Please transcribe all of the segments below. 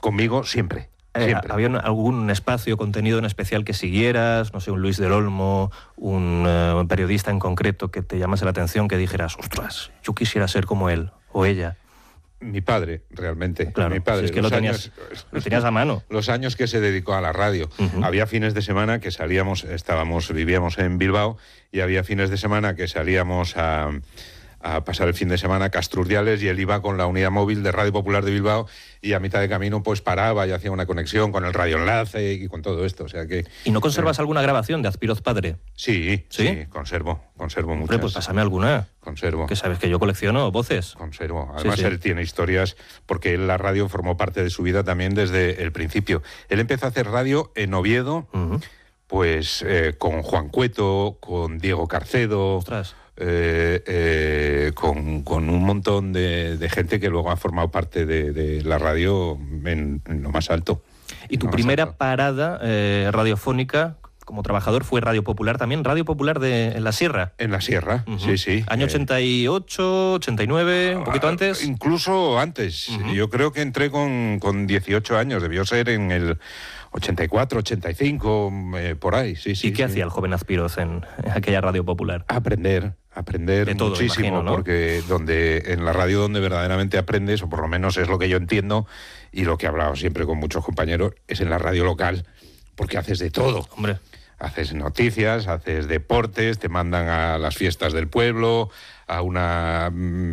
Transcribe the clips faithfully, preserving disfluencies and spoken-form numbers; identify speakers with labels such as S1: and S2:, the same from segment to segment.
S1: conmigo siempre.
S2: Eh, ¿Había un, algún espacio, contenido en especial que siguieras? No sé, un Luis del Olmo, un, uh, un periodista en concreto que te llamase la atención, que dijeras, ostras, yo quisiera ser como él o ella.
S1: Mi padre, realmente.
S2: Claro,
S1: mi padre.
S2: Si es que lo tenías, años, lo tenías a mano.
S1: Los años que se dedicó a la radio. Uh-huh. Había fines de semana que salíamos, estábamos, vivíamos en Bilbao, y había fines de semana que salíamos a... a pasar el fin de semana a Castrurdiales, y él iba con la unidad móvil de Radio Popular de Bilbao, y a mitad de camino pues paraba y hacía una conexión con el radioenlace y con todo esto, o sea que...
S2: ¿Y no conservas eh... alguna grabación de Azpiroz padre?
S1: Sí, sí,
S2: sí,
S1: conservo, conservo muchas.
S2: Hombre, pues pásame alguna.
S1: Conservo.
S2: Que sabes que yo colecciono voces.
S1: Conservo. Además
S2: sí, sí.
S1: él tiene historias, porque él, la radio formó parte de su vida también desde el principio. Él empezó a hacer radio en Oviedo, uh-huh. pues eh, con Juan Cueto, con Diego Carcedo...
S2: Ostras.
S1: Eh, eh, con, con un montón de, de gente que luego ha formado parte de, de la radio en, en lo más alto.
S2: ¿Y tu primera alto. parada eh, radiofónica como trabajador fue Radio Popular también? ¿Radio Popular de, en la Sierra?
S1: En la Sierra, uh-huh. sí, sí.
S2: ¿Año ochenta y ocho, ochenta y nueve, un poquito antes?
S1: Incluso antes. Uh-huh. Yo creo que entré con, con dieciocho años, debió ser en el ochenta y cuatro, ochenta y cinco, eh, por ahí, sí, sí.
S2: ¿Y qué
S1: sí.
S2: hacía el joven Azpiroz en, en aquella Radio Popular?
S1: Aprender. Aprender
S2: de todo,
S1: muchísimo,
S2: imagino, ¿no?
S1: Porque donde, en la radio donde verdaderamente aprendes, o por lo menos es lo que yo entiendo, y lo que he hablado siempre con muchos compañeros, es en la radio local, porque haces de todo.
S2: Hombre.
S1: Haces noticias, haces deportes, te mandan a las fiestas del pueblo, a una,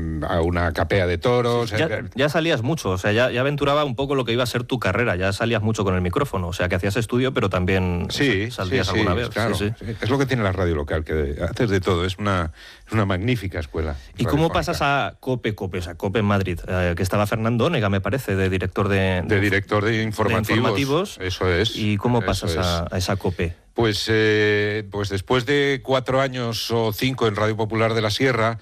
S1: a una capea de toros...
S2: Ya, ya salías mucho, o sea, ya, ya aventuraba un poco lo que iba a ser tu carrera, ya salías mucho con el micrófono, o sea, que hacías estudio, pero también
S1: sí,
S2: saldrías
S1: sí,
S2: alguna
S1: sí,
S2: vez.
S1: Claro,
S2: sí, sí.
S1: Sí. Es lo que tiene la radio local, que haces de todo, es una, es una magnífica escuela.
S2: ¿Y cómo pasas a COPE, COPE, o sea, COPE en Madrid? Eh, que estaba Fernando Onega, me parece, de director de...
S1: De director de informativos,
S2: de informativos.
S1: Eso es.
S2: ¿Y cómo pasas a, a esa COPE?
S1: Pues, eh, pues después de cuatro años o cinco en Radio Popular de la Sierra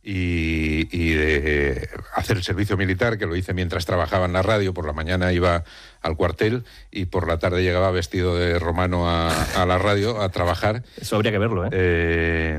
S1: y, y de hacer el servicio militar, que lo hice mientras trabajaba en la radio, por la mañana iba al cuartel y por la tarde llegaba vestido de romano a, a la radio a trabajar.
S2: Eso habría que verlo, ¿eh?
S1: eh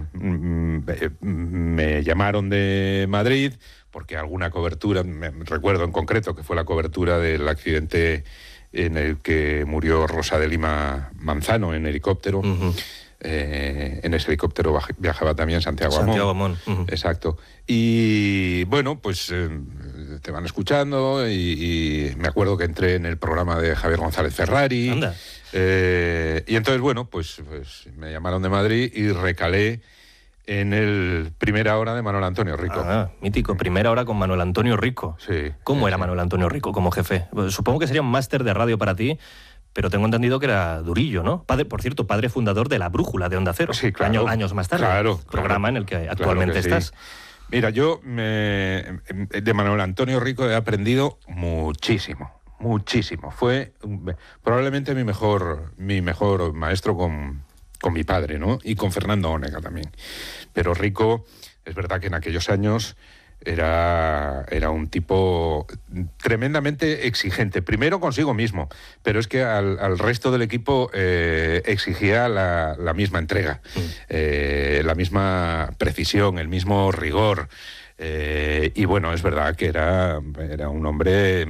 S1: me llamaron de Madrid porque alguna cobertura, me recuerdo en concreto que fue la cobertura del accidente en el que murió Rosa de Lima Manzano en helicóptero. Uh-huh. Eh, en ese helicóptero viajaba también Santiago Amón.
S2: Santiago Amón. Uh-huh.
S1: Exacto. Y bueno, pues eh, te van escuchando y, y me acuerdo que entré en el programa de Javier González Ferrari.
S2: Anda.
S1: Eh, y entonces, bueno, pues, pues me llamaron de Madrid y recalé en el Primera Hora de Manuel Antonio Rico.
S2: Ah, mítico, Primera Hora con Manuel Antonio Rico.
S1: Sí.
S2: ¿Cómo
S1: sí,
S2: era
S1: sí.
S2: Manuel Antonio Rico como jefe? Pues supongo que sería un máster de radio para ti, pero tengo entendido que era durillo, ¿no? Padre, por cierto, padre fundador de La Brújula de Onda Cero.
S1: Sí, claro.
S2: Años, años más tarde.
S1: Claro.
S2: Programa
S1: claro,
S2: en el que actualmente
S1: claro que
S2: estás.
S1: Sí. Mira, yo me, de Manuel Antonio Rico he aprendido muchísimo, muchísimo. Fue probablemente mi mejor, mi mejor maestro con... con mi padre, ¿no? Y con Fernando Onega también. Pero Rico, es verdad que en aquellos años era, era un tipo tremendamente exigente. Primero consigo mismo, pero es que al, al resto del equipo eh, exigía la, la misma entrega, mm. eh, la misma precisión, el mismo rigor. Eh, y bueno, es verdad que era, era un hombre...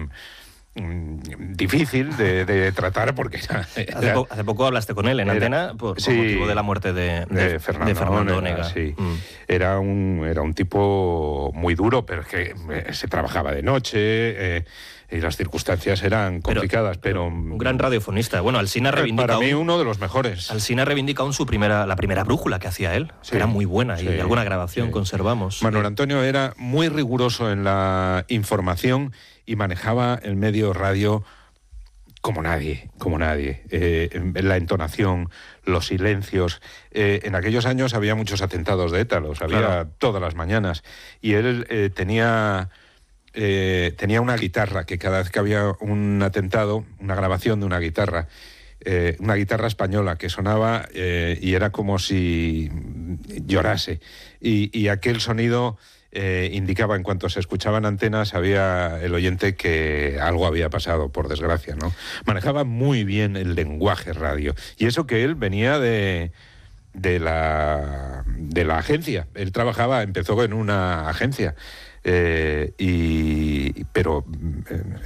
S1: difícil de, de tratar porque era, era,
S2: hace, po hace poco hablaste con él en era, antena por,
S1: sí,
S2: por motivo de la muerte de, de,
S1: de Fernando,
S2: de Fernando Onega.
S1: Sí.
S2: Mm.
S1: Era un era un tipo muy duro, pero es que eh, se trabajaba de noche eh, y las circunstancias eran complicadas, pero,
S2: pero, pero un gran radiofonista. Bueno, Alsina reivindica
S1: para mí
S2: un,
S1: uno de los mejores.
S2: Alsina reivindica aún su primera la primera brújula que hacía él,
S1: sí,
S2: que era muy buena
S1: sí,
S2: y alguna grabación
S1: sí.
S2: conservamos.
S1: Manuel Antonio era muy riguroso en la información y manejaba el medio radio como nadie, como nadie. Eh, la entonación, los silencios. Eh, en aquellos años había muchos atentados de ETA, los había claro. todas las mañanas. Y él eh, tenía, eh, tenía una guitarra que cada vez que había un atentado, una grabación de una guitarra, eh, una guitarra española que sonaba eh, y era como si llorase. Y, y aquel sonido... Eh, indicaba en cuanto se escuchaban antenas, sabía el oyente que algo había pasado, por desgracia, ¿no? Manejaba muy bien el lenguaje radio. Y eso que él venía de, de, la, de la agencia. Él trabajaba, empezó en una agencia. Eh, y, pero... Eh,